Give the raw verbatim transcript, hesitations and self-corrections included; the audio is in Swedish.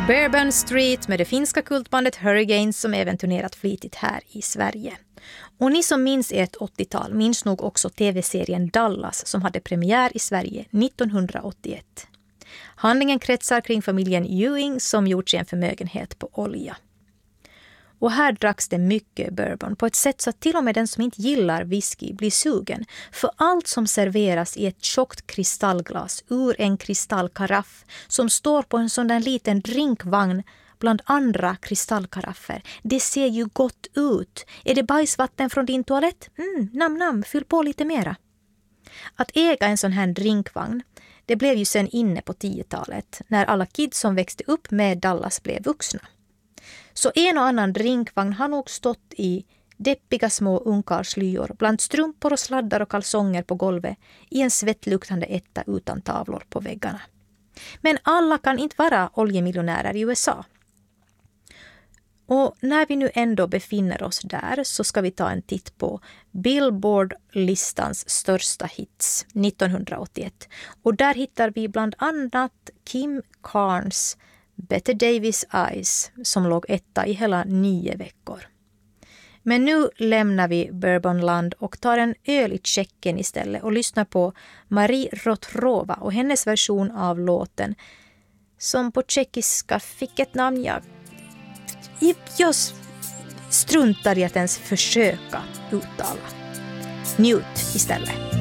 Bourbon Street med det finska kultbandet Hurricanes som även turnerat flitigt här i Sverige. Och ni som minns ert åttiotal minns nog också tv-serien Dallas som hade premiär i Sverige nittonhundraåttioett. Handlingen kretsar kring familjen Ewing som gjort sig en förmögenhet på olja. Och här dracks det mycket bourbon på ett sätt så att till och med den som inte gillar whisky blir sugen. För allt som serveras i ett tjockt kristallglas ur en kristallkaraff som står på en sån där liten drinkvagn bland andra kristallkaraffer. Det ser ju gott ut. Är det bajsvatten från din toalett? Mm, nam nam, fyll på lite mera. Att äga en sån här drinkvagn, det blev ju sen inne på tiotalet när alla kids som växte upp med Dallas blev vuxna. Så en och annan drinkvagn har nog stått i deppiga små ungkarlslyor bland strumpor och sladdar och kalsonger på golvet i en svettluktande etta utan tavlor på väggarna. Men alla kan inte vara oljemiljonärer i U S A. Och när vi nu ändå befinner oss där så ska vi ta en titt på Billboard-listans största hits nittonhundraåttioett. Och där hittar vi bland annat Kim Carnes Bette Davis Eyes som låg etta i hela nio veckor. Men nu lämnar vi Bourbonland och tar en öl i Tjeckien istället och lyssnar på Marie Rotrova och hennes version av låten som på tjeckiska fick ett namn jag, jag struntar i att ens försöka uttala. Njut istället.